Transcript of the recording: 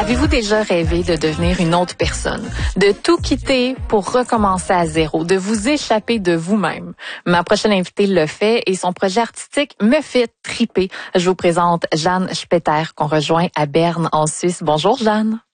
Avez-vous déjà rêvé de devenir une autre personne? De tout quitter pour recommencer à zéro, de vous échapper de vous-même? Ma prochaine invitée le fait et son projet artistique me fait triper. Je vous présente Jeanne Spetter qu'on rejoint à Berne en Suisse. Bonjour Jeanne.